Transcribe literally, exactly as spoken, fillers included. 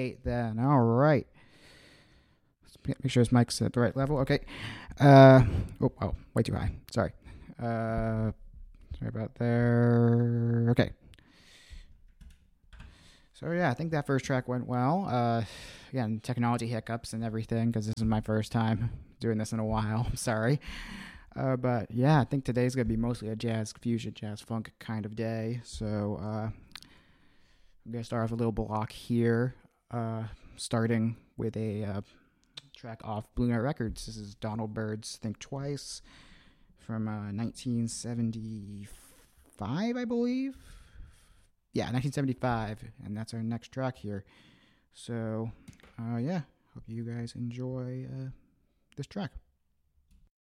eight then. All right. Let's make sure his mic's at the right level. Okay. Uh, oh, oh, way too high. Sorry. Uh, sorry about there. Okay. So, yeah, I think that first track went well. Uh, again, technology hiccups and everything because this is my first time doing this in a while. I'm sorry. Uh, but, yeah, I think today's going to be mostly a jazz fusion, jazz funk kind of day. So, uh, I'm going to start off a little block here, uh, starting with a uh, track off Blue Note Records. This is Donald Byrd's Think Twice from uh, nineteen seventy-five, I believe. Yeah, nineteen seventy-five, and that's our next track here. So, uh, yeah, hope you guys enjoy uh, this track.